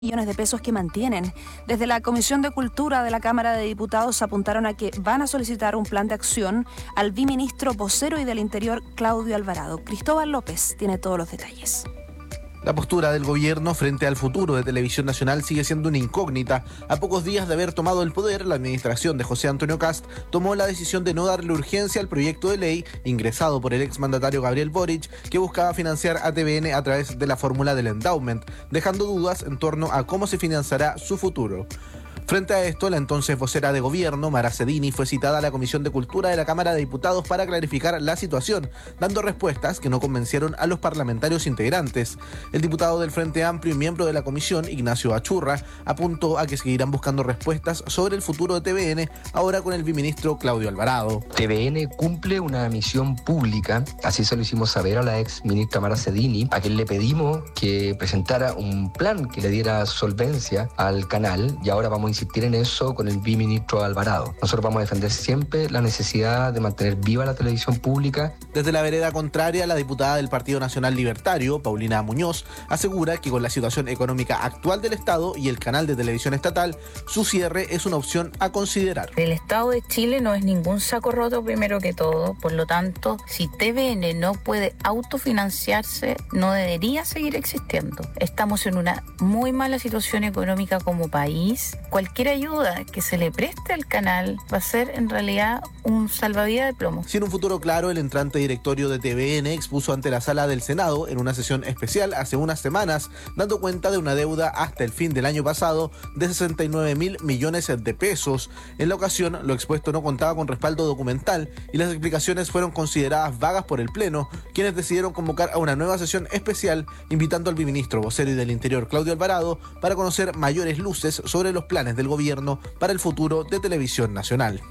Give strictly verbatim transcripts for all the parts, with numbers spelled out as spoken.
millones de pesos que mantienen. Desde la Comisión de Cultura de la Cámara de Diputados apuntaron a que van a solicitar un plan de acción al viceministro vocero y del Interior, Claudio Alvarado. Cristóbal López tiene todos los detalles. La postura del gobierno frente al futuro de Televisión Nacional sigue siendo una incógnita. A pocos días de haber tomado el poder, la administración de José Antonio Kast tomó la decisión de no darle urgencia al proyecto de ley ingresado por el exmandatario Gabriel Boric, que buscaba financiar a T V N a través de la fórmula del endowment, dejando dudas en torno a cómo se financiará su futuro. Frente a esto, la entonces vocera de gobierno, Mara Cedini, fue citada a la Comisión de Cultura de la Cámara de Diputados para clarificar la situación, dando respuestas que no convencieron a los parlamentarios integrantes. El diputado del Frente Amplio y miembro de la comisión, Ignacio Achurra, apuntó a que seguirán buscando respuestas sobre el futuro de T V N, ahora con el viceministro Claudio Alvarado. T V N cumple una misión pública, así se lo hicimos saber a la ex ministra Mara Cedini, a quien le pedimos que presentara un plan que le diera solvencia al canal, y ahora vamos a insistir en eso con el viceministro Alvarado. Nosotros vamos a defender siempre la necesidad de mantener viva la televisión pública. Desde la vereda contraria, la diputada del Partido Nacional Libertario, Paulina Muñoz, asegura que con la situación económica actual del Estado y el canal de televisión estatal, su cierre es una opción a considerar. El Estado de Chile no es ningún saco roto, primero que todo, por lo tanto, si T V N no puede autofinanciarse, no debería seguir existiendo. Estamos en una muy mala situación económica como país. Cualquier ayuda que se le preste al canal va a ser en realidad un salvavidas de plomo. Sin un futuro claro, el entrante directorio de T V N expuso ante la sala del Senado en una sesión especial hace unas semanas, dando cuenta de una deuda hasta el fin del año pasado de sesenta y nueve mil millones de pesos. En la ocasión, lo expuesto no contaba con respaldo documental y las explicaciones fueron consideradas vagas por el Pleno, quienes decidieron convocar a una nueva sesión especial, invitando al viceministro vocero y del Interior, Claudio Alvarado, para conocer mayores luces sobre los planes del gobierno para el futuro de Televisión Nacional.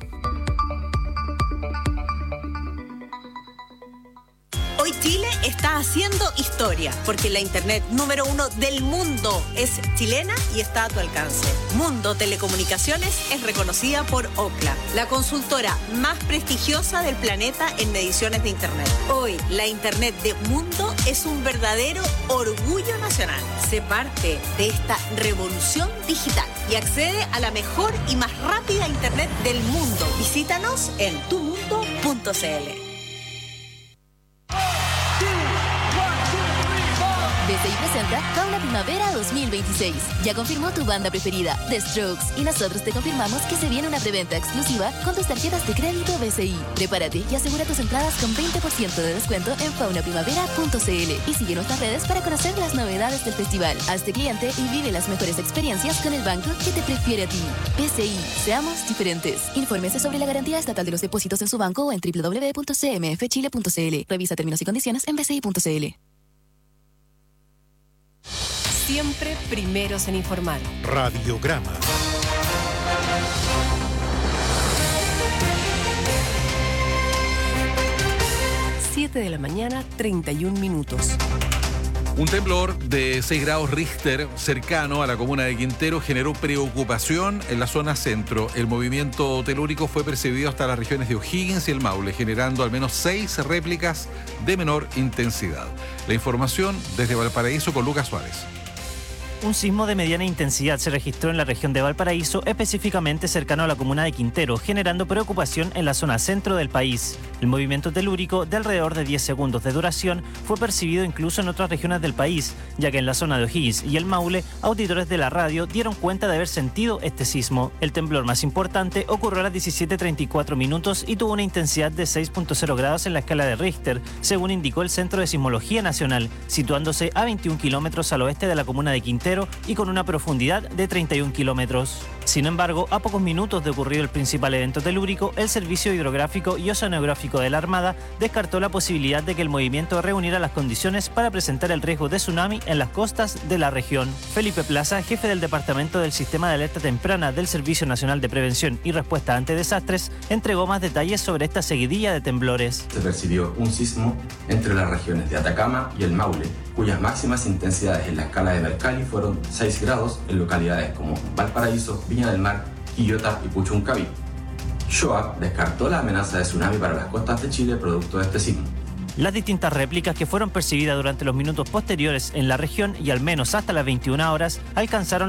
Hoy Chile está haciendo historia, porque la internet número uno del mundo es chilena y está a tu alcance. Mundo Telecomunicaciones es reconocida por Ookla, la consultora más prestigiosa del planeta en mediciones de internet. Hoy, la internet de Mundo es un verdadero orgullo nacional. Sé parte de esta revolución digital y accede a la mejor y más rápida internet del mundo. Visítanos en tu mundo punto c l. B C I presenta Fauna Primavera dos mil veintiséis. Ya confirmó tu banda preferida, The Strokes, y nosotros te confirmamos que se viene una preventa exclusiva con tus tarjetas de crédito B C I. Prepárate y asegura tus entradas con veinte por ciento de descuento en fauna primavera punto c l y sigue nuestras redes para conocer las novedades del festival. Hazte cliente y vive las mejores experiencias con el banco que te prefiere a ti. B C I, seamos diferentes. Infórmese sobre la garantía estatal de los depósitos en su banco o en doble u doble u doble u punto c m f chile punto c l. Revisa términos y condiciones en b c i punto c l. Siempre primeros en informar. Radiograma. siete de la mañana, treinta y un minutos. Un temblor de seis grados Richter cercano a la comuna de Quintero generó preocupación en la zona centro. El movimiento telúrico fue percibido hasta las regiones de O'Higgins y el Maule, generando al menos seis réplicas de menor intensidad. La información desde Valparaíso con Lucas Suárez. Un sismo de mediana intensidad se registró en la región de Valparaíso, específicamente cercano a la comuna de Quintero, generando preocupación en la zona centro del país. El movimiento telúrico, de alrededor de diez segundos de duración, fue percibido incluso en otras regiones del país, ya que en la zona de O'Higgins y el Maule, auditores de la radio dieron cuenta de haber sentido este sismo. El temblor más importante ocurrió a las diecisiete treinta y cuatro minutos y tuvo una intensidad de seis punto cero grados en la escala de Richter, según indicó el Centro de Sismología Nacional, situándose a veintiún kilómetros al oeste de la comuna de Quintero y con una profundidad de treinta y un kilómetros. Sin embargo, a pocos minutos de ocurrido el principal evento telúrico, el Servicio Hidrográfico y Oceanográfico de la Armada descartó la posibilidad de que el movimiento reuniera las condiciones para presentar el riesgo de tsunami en las costas de la región. Felipe Plaza, jefe del Departamento del Sistema de Alerta Temprana del Servicio Nacional de Prevención y Respuesta ante Desastres, entregó más detalles sobre esta seguidilla de temblores. Se percibió un sismo entre las regiones de Atacama y el Maule, cuyas máximas intensidades en la escala de Mercalli fueron seis grados en localidades como Valparaíso, Viña del Mar, Quillota y Puchuncaví. SHOAP descartó la amenaza de tsunami para las costas de Chile producto de este sismo. Las distintas réplicas que fueron percibidas durante los minutos posteriores en la región y al menos hasta las veintiuna horas alcanzaron